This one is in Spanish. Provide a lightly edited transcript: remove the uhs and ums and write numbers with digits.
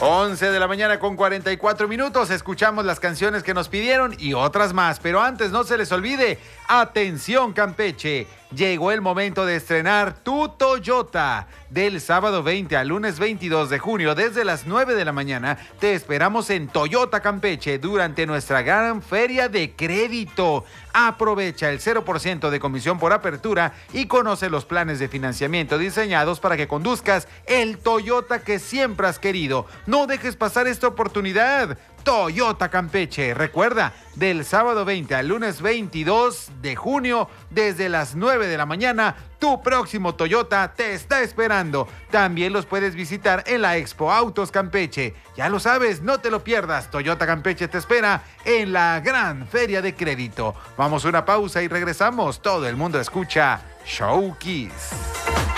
11 de la mañana con 44 minutos. Escuchamos las canciones que nos pidieron y otras más. Pero antes, no se les olvide, atención Campeche, llegó el momento de estrenar tu Toyota. Del sábado 20 al lunes 22 de junio, desde las 9 de la mañana, te esperamos en Toyota Campeche durante nuestra gran feria de crédito. Aprovecha el 0% de comisión por apertura y conoce los planes de financiamiento diseñados para que conduzcas el Toyota que siempre has querido. No dejes pasar esta oportunidad. Toyota Campeche, recuerda, del sábado 20 al lunes 22 de junio, desde las 9 de la mañana, tu próximo Toyota te está esperando. También los puedes visitar en la Expo Autos Campeche. Ya lo sabes, no te lo pierdas. Toyota Campeche te espera en la gran feria de crédito. Vamos a una pausa y regresamos. Todo el mundo escucha Show Kiss.